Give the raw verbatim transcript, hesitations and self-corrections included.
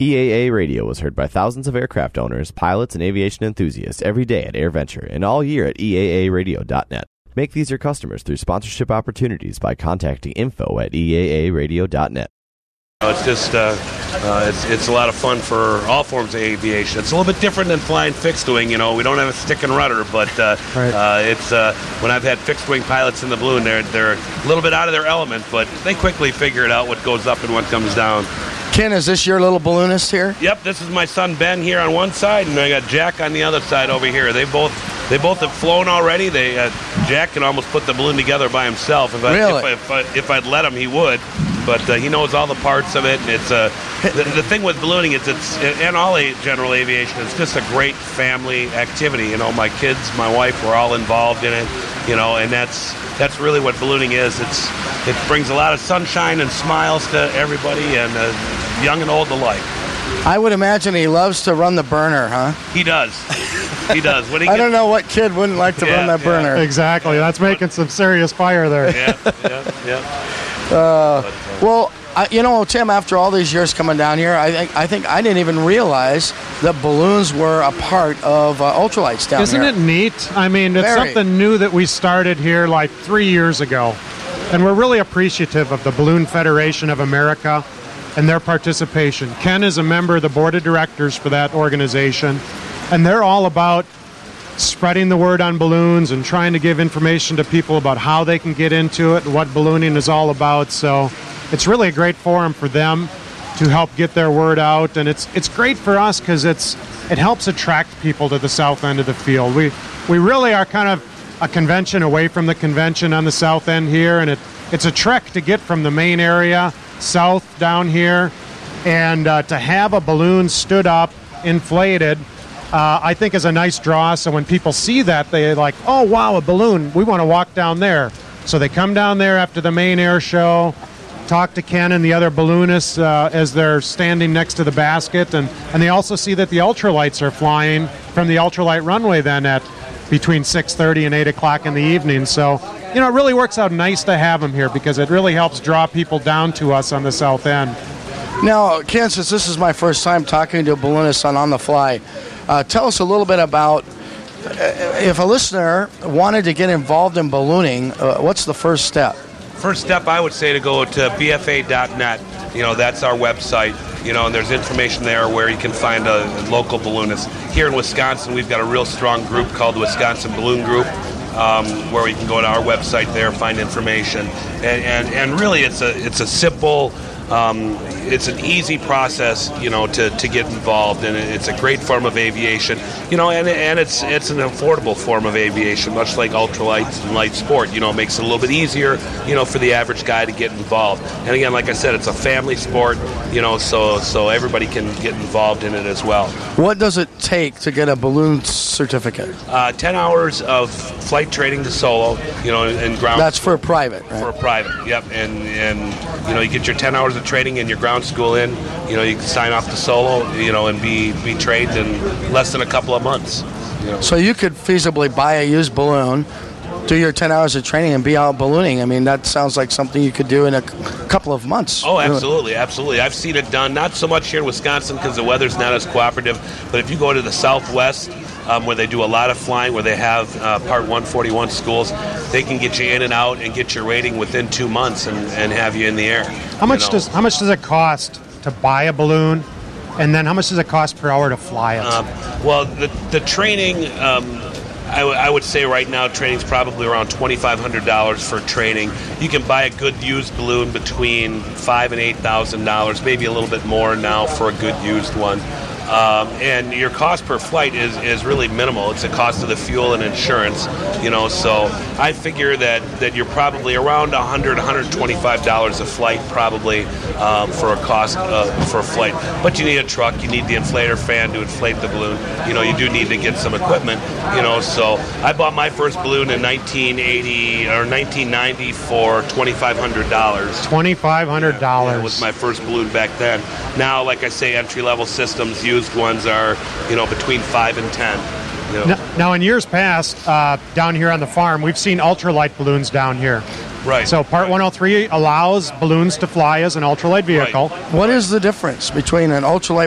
E A A Radio is heard by thousands of aircraft owners, pilots, and aviation enthusiasts every day at AirVenture and all year at E A A radio dot net. Make these your customers through sponsorship opportunities by contacting info at E A A radio dot net. It's just, uh, uh, it's it's a lot of fun for all forms of aviation. It's a little bit different than flying fixed wing. You know, we don't have a stick and rudder, but uh, right. uh, it's uh, when I've had fixed wing pilots in the balloon, they're they're a little bit out of their element, but they quickly figure it out what goes up and what comes down. Ken, is this your little balloonist here? Yep, this is my son Ben here on one side, and I got Jack on the other side over here. They both they both have flown already. They uh, Jack can almost put the balloon together by himself. If I, really? If, I, if, I, if I'd let him, he would. But uh, he knows all the parts of it. And it's uh, the, the thing with ballooning is it's and all a, general aviation. It's just a great family activity. You know, my kids, my wife, we're all involved in it. You know, and that's that's really what ballooning is. It's it brings a lot of sunshine and smiles to everybody, and uh, young and old alike. I would imagine he loves to run the burner, huh? He does. He does. When he I gets, don't know what kid wouldn't like to Yeah, run that yeah. burner. Exactly. That's making some serious fire there. Yeah, yeah, yeah. Uh, well, I, you know, Tim, after all these years coming down here, I think I think I didn't even realize that balloons were a part of uh, ultralights down Isn't here. it neat? I mean, it's Very. something new that we started here like three years ago. And we're really appreciative of the Balloon Federation of America and their participation. Ken is a member of the board of directors for that organization, and they're all about spreading the word on balloons and trying to give information to people about how they can get into it and what ballooning is all about. So it's really a great forum for them to help get their word out, and it's it's great for us because it's it helps attract people to the south end of the field. We we really are kind of a convention away from the convention on the south end here, and it it's a trek to get from the main area south down here, and uh, to have a balloon stood up, inflated, uh, I think is a nice draw. So when people see that, they're like, oh wow, a balloon, we want to walk down there. So they come down there after the main air show, talk to Ken and the other balloonists uh, as they're standing next to the basket, and, and they also see that the ultralights are flying from the ultralight runway then at between six thirty and eight o'clock in the evening. So, you know, it really works out nice to have them here because it really helps draw people down to us on the south end. Now, Ken, since this is my first time talking to a balloonist on On the Fly, uh, tell us a little bit about uh, if a listener wanted to get involved in ballooning, uh, what's the first step? First step, I would say to go to B F A dot net. You know, that's our website. You know, and there's information there where you can find a, a local balloonist. Here in Wisconsin, we've got a real strong group called the Wisconsin Balloon Group, um, where you can go to our website there, find information, and and, and really, it's a it's a simple. Um, it's an easy process, you know, to, to get involved, and it's a great form of aviation, you know, and and it's it's an affordable form of aviation, much like ultralights and light sport. You know, it makes it a little bit easier, you know, for the average guy to get involved. And again, like I said, it's a family sport, you know, so so everybody can get involved in it as well. What does it take to get a balloon certificate? Uh, Ten hours of flight training to solo, you know, and ground. That's for private, right? For a private, yep, and and you know, you get your ten hours of training and your ground school in, you know, you can sign off to solo, you know, and be, be trained in less than a couple of months. You know. So you could feasibly buy a used balloon, do your ten hours of training, and be out ballooning. I mean, that sounds like something you could do in a c- couple of months. Oh, absolutely, absolutely. I've seen it done, not so much here in Wisconsin because the weather's not as cooperative, but if you go to the Southwest, Um, where they do a lot of flying, where they have uh, Part one forty-one schools, they can get you in and out and get your rating within two months and, and have you in the air. How much you know. does how much does it cost to buy a balloon, and then how much does it cost per hour to fly it? Um, well, the the training, um, I, w- I would say right now, training's probably around twenty-five hundred dollars for training. You can buy a good used balloon between five and eight thousand dollars, maybe a little bit more now for a good used one. Um, and your cost per flight is, is really minimal. It's the cost of the fuel and insurance, you know, so I figure that, that you're probably around one hundred dollars, one hundred twenty-five dollars a flight probably um, for a cost uh, for a flight. But you need a truck, you need the inflator fan to inflate the balloon. You know, you do need to get some equipment, you know, so I bought my first balloon in nineteen eighty or nineteen ninety for twenty-five hundred dollars. twenty-five hundred dollars. Yeah, was my first balloon back then. Now, like I say, entry-level systems, used ones are, you know, between five and ten. You know. Now, now, in years past, uh, down here on the farm, we've seen ultralight balloons down here. Right. So Part right. one oh three allows balloons to fly as an ultralight vehicle. Right. What is the difference between an ultralight